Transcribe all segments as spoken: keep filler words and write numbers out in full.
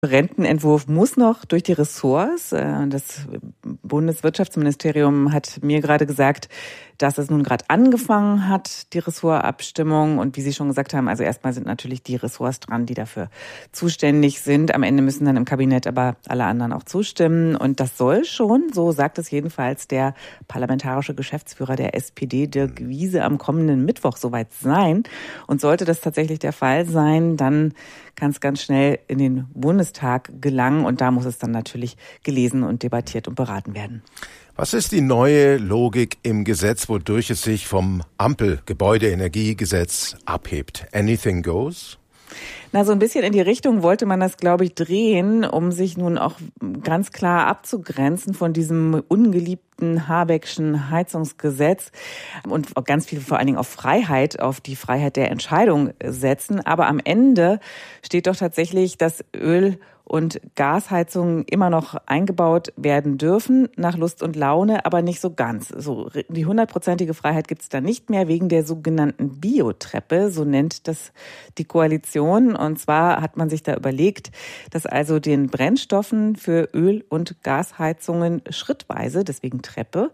Rentenentwurf muss noch durch die Ressorts. Das Bundeswirtschaftsministerium hat mir gerade gesagt, dass es nun gerade angefangen hat, die Ressortabstimmung. Und wie Sie schon gesagt haben, also erstmal sind natürlich die Ressorts dran, die dafür zuständig sind. Am Ende müssen dann im Kabinett aber alle anderen auch zustimmen. Und das soll schon, so sagt es jedenfalls der parlamentarische Geschäftsführer der S P D, Dirk Wiese, am kommenden Mittwoch soweit sein. Und sollte das tatsächlich der Fall sein, dann kann es ganz schnell in den Bundestag gelangen. Und da muss es dann natürlich gelesen und debattiert und beraten werden. Was ist die neue Logik im Gesetz, wodurch es sich vom Ampel-Gebäudeenergiegesetz abhebt? Anything goes? Na, so ein bisschen in die Richtung wollte man das, glaube ich, drehen, um sich nun auch ganz klar abzugrenzen von diesem ungeliebten Habeckschen Heizungsgesetz und ganz viel vor allen Dingen auf Freiheit, auf die Freiheit der Entscheidung setzen. Aber am Ende steht doch tatsächlich, dass Öl- und Gasheizungen immer noch eingebaut werden dürfen, nach Lust und Laune, aber nicht so ganz. So, die hundertprozentige Freiheit gibt es da nicht mehr wegen der sogenannten Biotreppe, so nennt das die Koalition. Und zwar hat man sich da überlegt, dass also den Brennstoffen für Öl- und Gasheizungen schrittweise, deswegen Treppe,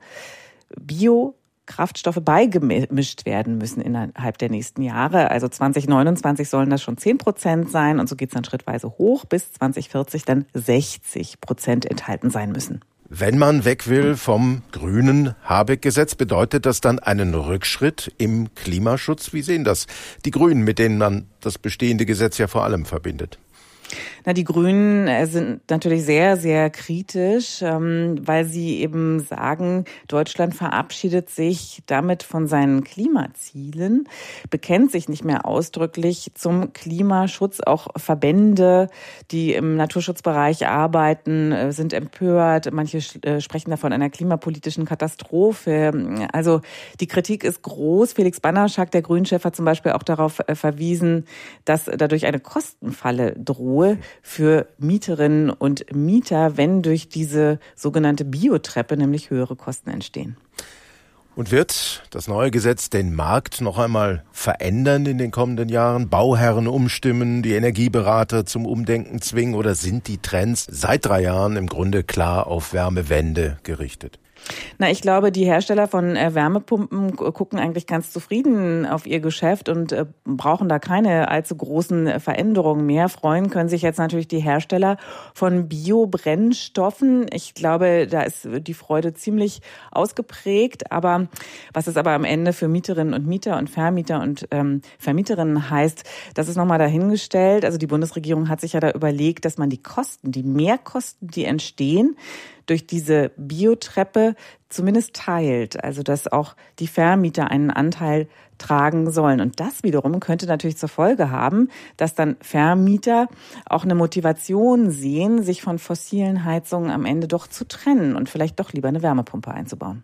Bio Kraftstoffe beigemischt werden müssen innerhalb der nächsten Jahre. Also zwanzig neunundzwanzig sollen das schon zehn Prozent sein und so geht es dann schrittweise hoch, bis zwanzig vierzig dann sechzig Prozent enthalten sein müssen. Wenn man weg will vom grünen Habeck-Gesetz, bedeutet das dann einen Rückschritt im Klimaschutz? Wie sehen das die Grünen, mit denen man das bestehende Gesetz ja vor allem verbindet? Na, die Grünen sind natürlich sehr, sehr kritisch, weil sie eben sagen, Deutschland verabschiedet sich damit von seinen Klimazielen, bekennt sich nicht mehr ausdrücklich zum Klimaschutz. Auch Verbände, die im Naturschutzbereich arbeiten, sind empört. Manche sprechen davon einer klimapolitischen Katastrophe. Also die Kritik ist groß. Felix Bannerschak, der Grünchef, hat zum Beispiel auch darauf verwiesen, dass dadurch eine Kostenfalle droht für Mieterinnen und Mieter, wenn durch diese sogenannte Biotreppe nämlich höhere Kosten entstehen. Und wird das neue Gesetz den Markt noch einmal verändern in den kommenden Jahren? Bauherren umstimmen, die Energieberater zum Umdenken zwingen, oder sind die Trends seit drei Jahren im Grunde klar auf Wärmewende gerichtet? Na, ich glaube, die Hersteller von äh, Wärmepumpen gucken eigentlich ganz zufrieden auf ihr Geschäft und äh, brauchen da keine allzu großen äh, Veränderungen mehr. Freuen können sich jetzt natürlich die Hersteller von Biobrennstoffen. Ich glaube, da ist die Freude ziemlich ausgeprägt. Aber was es aber am Ende für Mieterinnen und Mieter und Vermieter und ähm, Vermieterinnen heißt, das ist nochmal dahingestellt. Also die Bundesregierung hat sich ja da überlegt, dass man die Kosten, die Mehrkosten, die entstehen, durch diese Biotreppe zumindest teilt, also dass auch die Vermieter einen Anteil tragen sollen. Und das wiederum könnte natürlich zur Folge haben, dass dann Vermieter auch eine Motivation sehen, sich von fossilen Heizungen am Ende doch zu trennen und vielleicht doch lieber eine Wärmepumpe einzubauen.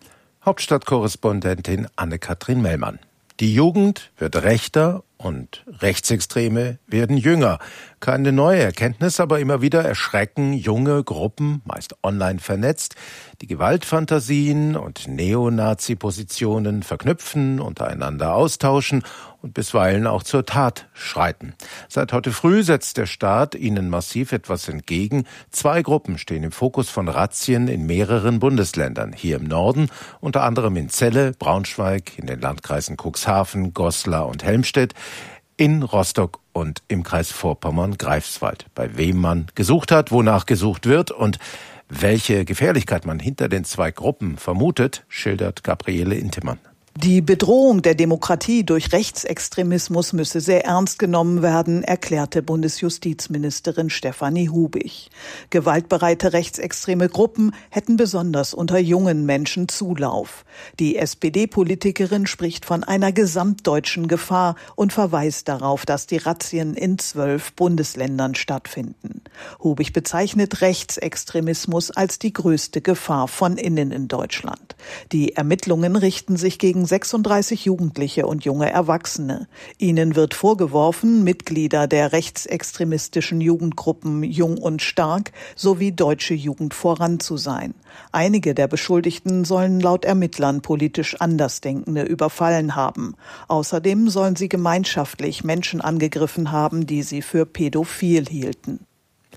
Hauptstadtkorrespondentin Anne-Kathrin Mellmann. Die Jugend wird rechter und Rechtsextreme werden jünger. Keine neue Erkenntnis, aber immer wieder erschrecken junge Gruppen, meist online vernetzt, die Gewaltfantasien und Neonazi-Positionen verknüpfen, untereinander austauschen und bisweilen auch zur Tat schreiten. Seit heute früh setzt der Staat ihnen massiv etwas entgegen. Zwei Gruppen stehen im Fokus von Razzien in mehreren Bundesländern. Hier im Norden, unter anderem in Celle, Braunschweig, in den Landkreisen Cuxhaven, Goslar und Helmstedt, in Rostock und im Kreis Vorpommern-Greifswald. Bei wem man gesucht hat, wonach gesucht wird und welche Gefährlichkeit man hinter den zwei Gruppen vermutet, schildert Gabriele Intemann. Die Bedrohung der Demokratie durch Rechtsextremismus müsse sehr ernst genommen werden, erklärte Bundesjustizministerin Stefanie Hubig. Gewaltbereite rechtsextreme Gruppen hätten besonders unter jungen Menschen Zulauf. Die S P D-Politikerin spricht von einer gesamtdeutschen Gefahr und verweist darauf, dass die Razzien in zwölf Bundesländern stattfinden. Hubig bezeichnet Rechtsextremismus als die größte Gefahr von innen in Deutschland. Die Ermittlungen richten sich gegen sechsunddreißig Jugendliche und junge Erwachsene. Ihnen wird vorgeworfen, Mitglieder der rechtsextremistischen Jugendgruppen Jung und Stark sowie Deutsche Jugend voran zu sein. Einige der Beschuldigten sollen laut Ermittlern politisch Andersdenkende überfallen haben. Außerdem sollen sie gemeinschaftlich Menschen angegriffen haben, die sie für pädophil hielten.